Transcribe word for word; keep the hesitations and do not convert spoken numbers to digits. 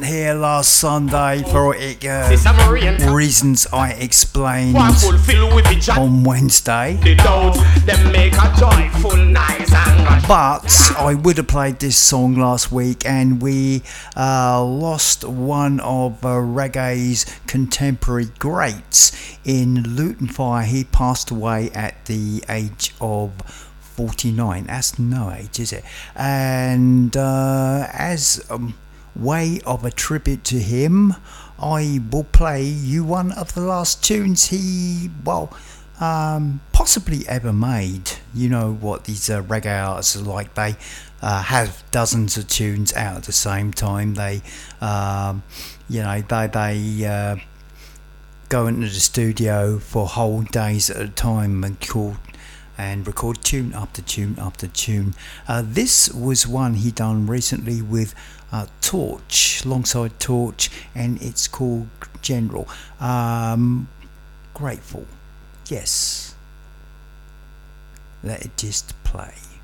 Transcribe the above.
Here last Sunday for it, uh, reasons I explained on Wednesday. But I would have played this song last week, and we uh, lost one of uh, reggae's contemporary greats in Luton Fire. He passed away at the age of forty-nine. That's no age, is it? And uh, as um, way of a tribute to him, I will play you one of the last tunes he, well, um, possibly ever made. You know what these uh, reggae artists are like. They uh, have dozens of tunes out at the same time. They, um, you know, they they uh, go into the studio for whole days at a time and call and record tune after tune after tune. Uh, this was one he done recently with uh, Torch, alongside Torch, and it's called General. Um, grateful. Yes. Let it just play.